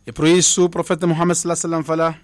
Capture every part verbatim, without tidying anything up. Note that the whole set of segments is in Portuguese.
E por isso o profeta Muhammad sallallahu alaihi wasallam fala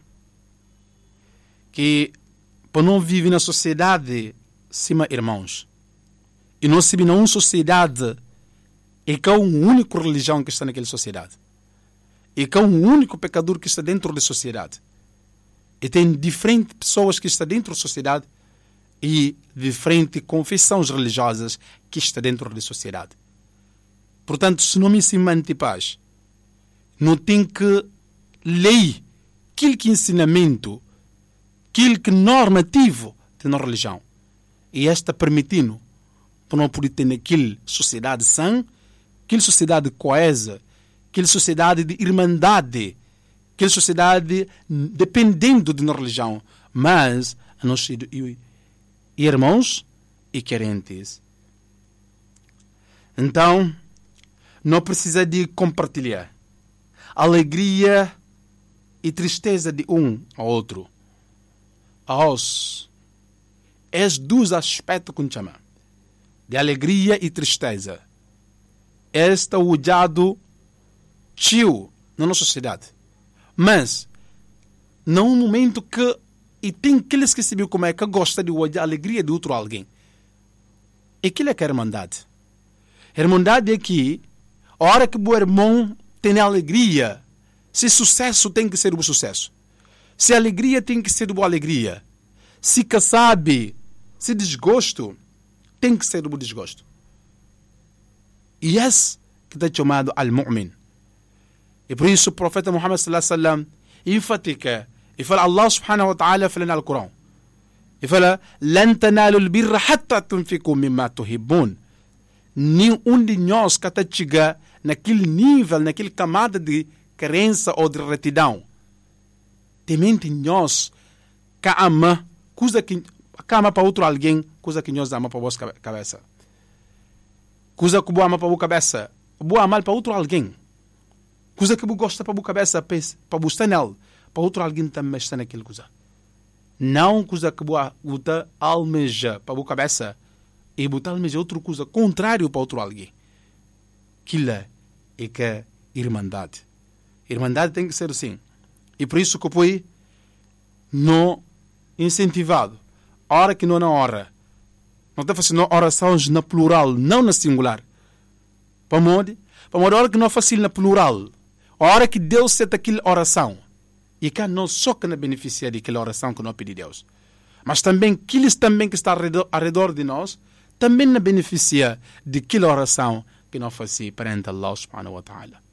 que para não viver na sociedade cima irmãos. E não se vive numa sociedade e que é um único religião que está naquela sociedade. E que é um único pecador que está dentro da sociedade. E tem diferentes pessoas que estão dentro da sociedade e diferentes confissões religiosas que estão dentro da sociedade. Portanto, se não me se mantém paz, não tem que ler aquilo que ensinamento, aquilo que normativo tem na religião. E esta permitindo para não poder ter naquela sociedade sã, aquela sociedade coesa, aquela sociedade de irmandade, aquela sociedade dependendo de uma religião, mas a nós irmãos e querentes. Então, não precisa de compartilhar alegria e tristeza de um ao outro. Aos esses dois aspectos que chama de alegria e tristeza. Este é o olhado tio na nossa sociedade. Mas, num momento que e tem aqueles que sabem como é que gosta de olhar a alegria de outro alguém. E aquilo é que é a irmandade. A irmandade é que a hora que o irmão tem alegria, se sucesso tem que ser o sucesso. Se alegria tem que ser boa alegria. Se que sabe, se desgosto, tem que ser o desgosto. E esse que está chamado al-mu'min. E por isso o profeta Muhammad sallallahu alaihi wasallam enfatica e fala Allah subhanahu wa ta'ala fala no Corão. E fala lan tanalu al-birra hatta tunfiqu mimma tuhibbun. Nenhum de nós que está chega naquele nível, naquele camada de crença ou de retidão. Temente nós que ama coisa que ama para outro alguém, coisa que nós ama para a vossa cabeça. Coisa que boa ama para a vossa cabeça, boa mal para outro alguém. Coisa que você gosta para a vossa cabeça, para você nela, para outro alguém também está naquela coisa. Não coisa que você almeja para a vossa cabeça e você almeja outra coisa contrário para outro alguém. Aquilo é que é irmandade. Irmandade tem que ser assim. E por isso que foi não incentivado. A hora que não na hora. Não está fazendo orações na plural, não na singular. Para modo, para modo, a hora que não é fácil na plural. A hora que Deus seta aquela oração. E que não só que não beneficia daquela oração que não pede Deus. Mas também, aqueles também que estão ao redor, ao redor de nós, também não beneficia daquela oração que não fazia perante Allah subhanahu wa ta'ala.